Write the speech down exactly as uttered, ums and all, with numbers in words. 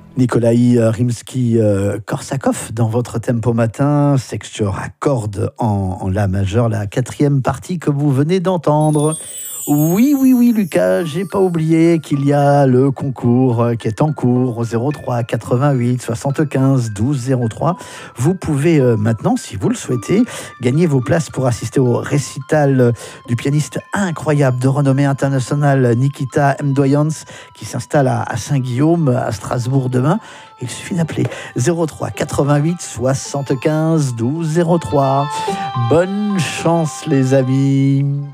Nikolai Rimsky-Korsakov dans votre tempo matin, sextuor à cordes en, en La majeur, la quatrième partie que vous venez d'entendre. Oui, oui, oui, Lucas, j'ai pas oublié qu'il y a le concours qui est en cours au zéro trois quatre-vingt-huit soixante-quinze douze zéro trois. Vous pouvez euh, maintenant, si vous le souhaitez, gagner vos places pour assister au récital du pianiste incroyable de renommée internationale Nikita Mdoyans qui s'installe à, à Saint-Guillaume, à Strasbourg demain. Il suffit d'appeler zéro trois quatre-vingt-huit soixante-quinze douze zéro trois. Bonne chance les amis.